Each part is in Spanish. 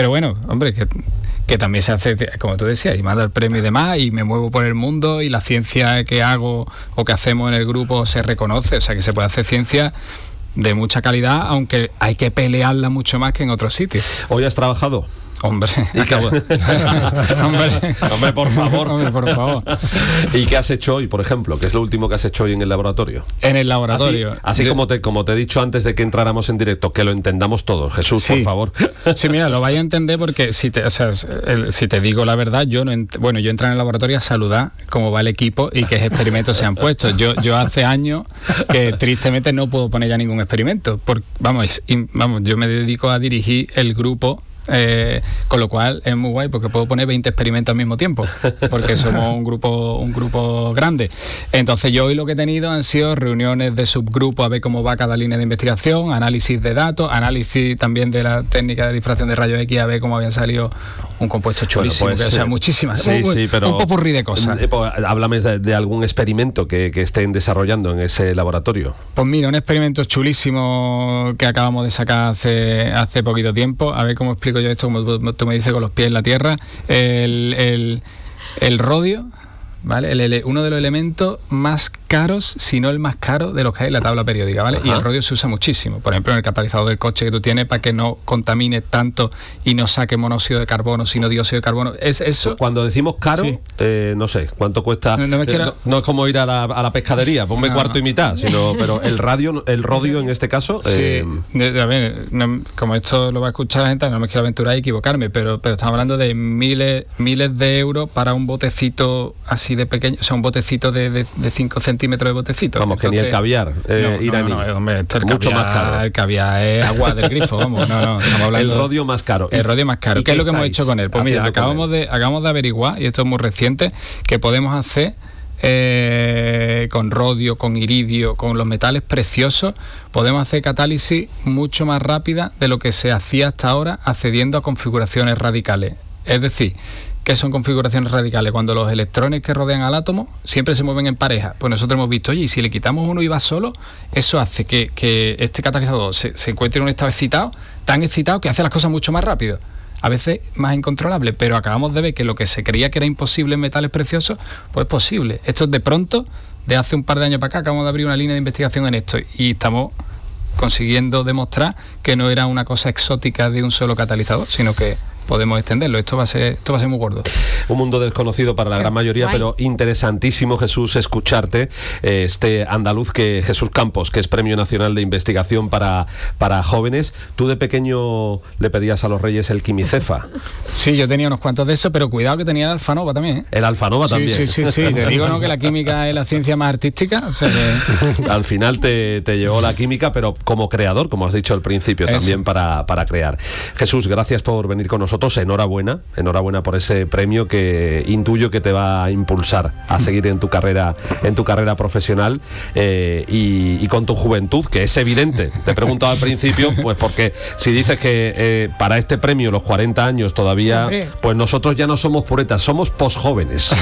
Pero bueno, hombre, que también se hace, como tú decías, y me ha dado el premio y demás, y me muevo por el mundo, y la ciencia que hago o que hacemos en el grupo se reconoce, o sea que se puede hacer ciencia de mucha calidad, aunque hay que pelearla mucho más que en otros sitios. ¿Hoy has trabajado? Hombre, hombre, por favor. Hombre, por favor. ¿Y qué has hecho hoy, por ejemplo? ¿Qué es lo último que has hecho hoy en el laboratorio? En el laboratorio. Así como te he dicho antes de que entráramos en directo, que lo entendamos todos. Jesús, sí, por favor. Sí, mira, lo vais a entender porque si te digo la verdad, yo entré en el laboratorio a saludar cómo va el equipo y qué experimentos se han puesto. Yo hace años que tristemente no puedo poner ya ningún experimento. Vamos, yo me dedico a dirigir el grupo. Con lo cual es muy guay porque puedo poner 20 experimentos al mismo tiempo porque somos un grupo grande. Entonces yo hoy lo que he tenido han sido reuniones de subgrupos a ver cómo va cada línea de investigación, análisis de datos, análisis también de la técnica de difracción de rayos X a ver cómo habían salido un compuesto chulísimo, bueno, pues, muchísimas, sí, pero un popurrí de cosas. Háblame de algún experimento que estén desarrollando en ese laboratorio. Pues mira, un experimento chulísimo que acabamos de sacar hace poquito tiempo, a ver cómo explico yo esto, como tú me dices, con los pies en la tierra. El rodio, ¿vale? Uno de los elementos más caros, si no el más caro de los que hay en la tabla periódica, ¿vale? Ajá. Y el rodio se usa muchísimo, por ejemplo en el catalizador del coche que tú tienes para que no contamine tanto y no saque monóxido de carbono sino dióxido de carbono. Es eso. Cuando decimos caro, sí. No sé cuánto cuesta. No es como ir a la pescadería, ponme cuarto y mitad, pero el rodio en este caso. Sí. A ver, como esto lo va a escuchar la gente, no me quiero aventurar y equivocarme, pero estamos hablando de miles de euros para un botecito así de pequeño, o sea, un botecito de 5 centímetros de botecito. Vamos, entonces, que ni el caviar iraní. Hombre, esto mucho más caro. El caviar es agua del grifo, vamos, estamos hablando. El rodio más caro. El rodio más caro. ¿Qué es lo que hemos hecho con él? Pues mira, acabamos de averiguar, y esto es muy reciente, que podemos hacer con rodio, con iridio, con los metales preciosos, podemos hacer catálisis mucho más rápida de lo que se hacía hasta ahora, accediendo a configuraciones radicales. Es decir, ¿qué son configuraciones radicales? Cuando los electrones que rodean al átomo siempre se mueven en pareja. Pues nosotros hemos visto, oye, y si le quitamos uno y va solo, eso hace que este catalizador se encuentre en un estado excitado, tan excitado que hace las cosas mucho más rápido. A veces más incontrolable, pero acabamos de ver que lo que se creía que era imposible en metales preciosos, pues es posible. Esto es de pronto, de hace un par de años para acá, acabamos de abrir una línea de investigación en esto y estamos consiguiendo demostrar que no era una cosa exótica de un solo catalizador, sino que podemos extenderlo. Esto va a ser muy gordo. Un mundo desconocido para la gran mayoría, pero interesantísimo, Jesús, escucharte. Este andaluz, Jesús Campos, que es Premio Nacional de Investigación para jóvenes. Tú de pequeño le pedías a los Reyes el quimicefa. Sí, yo tenía unos cuantos de eso, pero cuidado que tenía el alfanova también, ¿eh? El alfanova también. Sí. Te digo, ¿no?, que la química es la ciencia más artística. O sea que... Al final te llevó la química, pero como creador, como has dicho al principio, eso. También para crear. Jesús, gracias por venir con nosotros. Enhorabuena por ese premio que intuyo que te va a impulsar a seguir en tu carrera profesional y con tu juventud, que es evidente. Te he preguntado al principio, pues porque si dices que para este premio los 40 años todavía, pues nosotros ya no somos puretas, somos posjóvenes.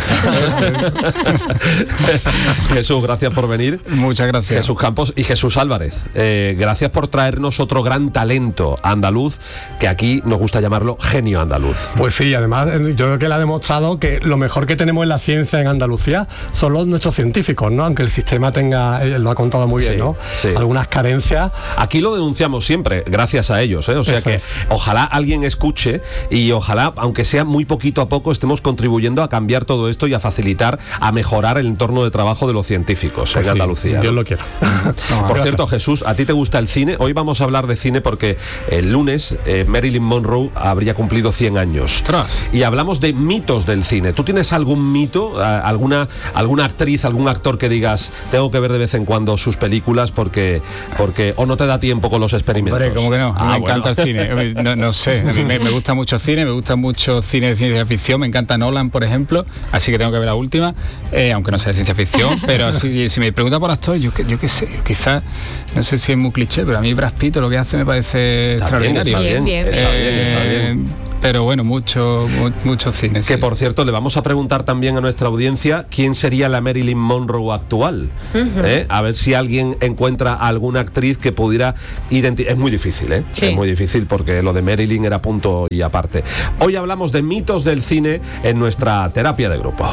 Jesús, gracias por venir. Muchas gracias. Jesús Campos y Jesús Álvarez, gracias por traernos otro gran talento andaluz, que aquí nos gusta llamarlo genio andaluz. Pues sí, además yo creo que él ha demostrado que lo mejor que tenemos en la ciencia en Andalucía son nuestros científicos, ¿no? Aunque el sistema tenga, lo ha contado muy bien, ¿no? Sí. Algunas carencias. Aquí lo denunciamos siempre, gracias a ellos, ¿eh? O sea eso que es. Ojalá alguien escuche y ojalá, aunque sea muy poquito a poco, estemos contribuyendo a cambiar todo esto y a facilitar, a mejorar el entorno de trabajo de los científicos en Andalucía. Dios lo quiera. Por cierto, Jesús, ¿a ti te gusta el cine? Hoy vamos a hablar de cine porque el lunes Marilyn Monroe habría cumplido 100 años. ¡Ostras! Y hablamos de mitos del cine. ¿Tú tienes algún mito, alguna actriz, algún actor que digas, tengo que ver de vez en cuando sus películas porque o no te da tiempo con los experimentos? Hombre, ¿cómo que no? Me encanta el cine. No sé, a mí me gusta mucho cine, me gusta mucho cine de ciencia ficción, me encanta Nolan, por ejemplo, así que tengo que ver la última, aunque no sea de ciencia ficción, pero si me pregunta por actor, yo qué sé, quizás, no sé si es muy cliché, pero a mí Brad Pitt lo que hace me parece extraordinario. Está bien. pero bueno, mucho cine. Que por cierto, le vamos a preguntar también a nuestra audiencia quién sería la Marilyn Monroe actual. A ver si alguien encuentra a alguna actriz que pudiera identificar. Es muy difícil, Sí. Es muy difícil porque lo de Marilyn era punto y aparte. Hoy hablamos de mitos del cine en nuestra terapia de grupo.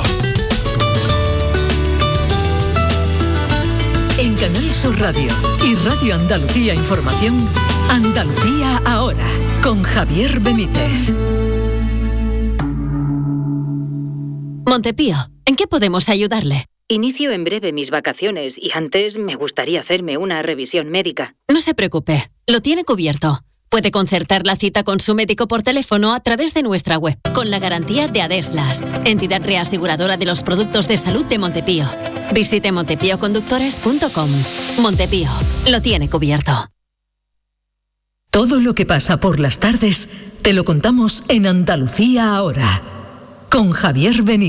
En Canal Sur Radio y Radio Andalucía Información, Andalucía Ahora, con Javier Benítez. Montepío, ¿en qué podemos ayudarle? Inicio en breve mis vacaciones y antes me gustaría hacerme una revisión médica. No se preocupe, lo tiene cubierto. Puede concertar la cita con su médico por teléfono a través de nuestra web, con la garantía de Adeslas, entidad reaseguradora de los productos de salud de Montepío. Visite montepíoconductores.com. Montepío, lo tiene cubierto. Todo lo que pasa por las tardes te lo contamos en Andalucía Ahora, con Javier Benítez.